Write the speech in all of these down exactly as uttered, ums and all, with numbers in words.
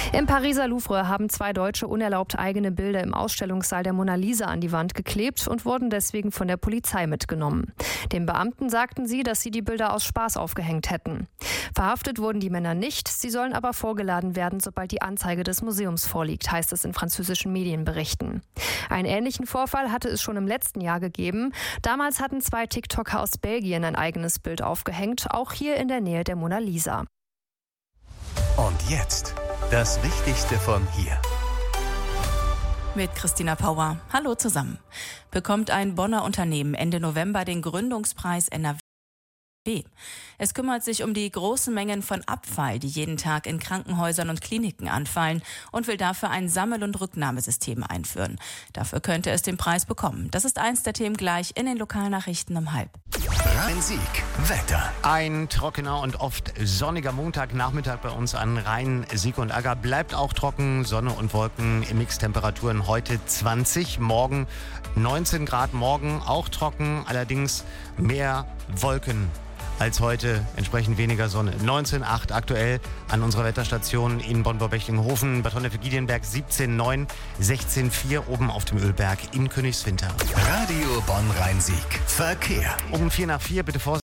Im Pariser Louvre haben zwei Deutsche unerlaubt eigene Bilder im Ausstellungssaal der Mona Lisa an die Wand geklebt und wurden deswegen von der Polizei mitgenommen. Den Beamten sagten sie, dass sie die Bilder aus Spaß aufgehängt hätten. Verhaftet wurden die Männer nicht, sie sollen aber vorgeladen werden, sobald die Anzeige des Museums vorliegt, heißt es in französischen Medienberichten. Einen ähnlichen Vorfall hatte es schon im letzten Jahr gegeben. Damals hatten zwei TikToker aus Belgien ein eigenes Bild aufgehängt, auch hier in der Nähe der Mona Lisa. Und jetzt das Wichtigste von hier. Mit Christina Pauer. Hallo zusammen. Bekommt ein Bonner Unternehmen Ende November den Gründungspreis N R W. Es kümmert sich um die großen Mengen von Abfall, die jeden Tag in Krankenhäusern und Kliniken anfallen, und will dafür ein Sammel- und Rücknahmesystem einführen. Dafür könnte es den Preis bekommen. Das ist eins der Themen gleich in den Lokalnachrichten um halb. Rhein-Sieg, Wetter. Ein trockener und oft sonniger Montagnachmittag bei uns an Rhein, Sieg und Agger. Bleibt auch trocken, Sonne und Wolken, im Mix Temperaturen heute zwanzig, morgen neunzehn Grad, morgen auch trocken, allerdings mehr Wolken als heute, entsprechend weniger Sonne. neunzehn Komma acht aktuell an unserer Wetterstation in Bonn-Borbeckling-Hofen, Bad Honnef-Giedienberg siebzehn Komma neun, sechzehn Komma vier oben auf dem Ölberg in Königswinter. Radio Bonn-Rhein-Sieg. Verkehr. Um vier nach vier, bitte Vorsicht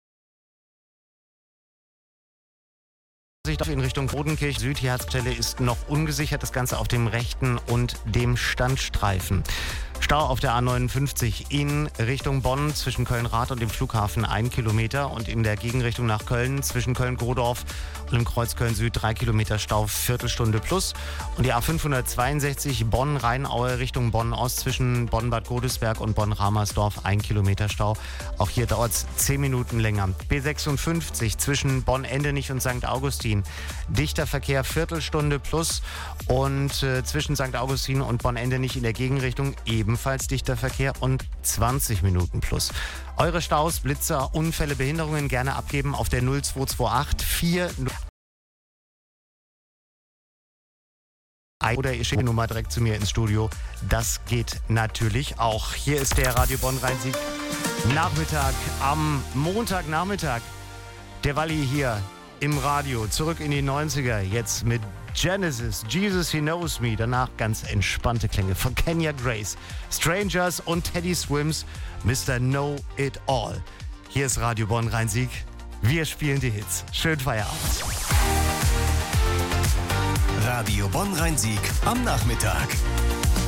in Richtung Bodenkirch. Süd, die Herzstelle ist noch ungesichert. Das Ganze auf dem rechten und dem Standstreifen. Stau auf der A neunundfünfzig in Richtung Bonn zwischen Köln-Rath und dem Flughafen ein Kilometer und in der Gegenrichtung nach Köln zwischen Köln-Godorf und dem Kreuz Köln-Süd drei Kilometer Stau, Viertelstunde plus. Und die A fünfhundertzweiundsechzig Bonn-Rheinaue Richtung Bonn-Ost zwischen Bonn-Bad Godesberg und Bonn-Ramersdorf ein Kilometer Stau. Auch hier dauert es zehn Minuten länger. B sechsundfünfzig zwischen Bonn-Endenich und Sankt Augustin. Dichter Verkehr, Viertelstunde plus. Und äh, zwischen Sankt Augustin und Bonn-Endenich in der Gegenrichtung ebenfalls dichter Verkehr und zwanzig Minuten plus. Eure Staus, Blitzer, Unfälle, Behinderungen gerne abgeben auf der null zwei zwei acht vier oder ihr schickt die Nummer direkt zu mir ins Studio. Das geht natürlich auch. Hier ist der Radio Bonn-Rhein-Sieg Nachmittag am Montagnachmittag. Der Walli hier im Radio. Zurück in die neunziger. Jetzt mit Genesis, Jesus He Knows Me. Danach ganz entspannte Klänge von Kenya Grace, Strangers und Teddy Swims, Mister Know It All. Hier ist Radio Bonn-Rhein-Sieg. Wir spielen die Hits. Schönen Feierabend. Radio Bonn-Rhein-Sieg am Nachmittag.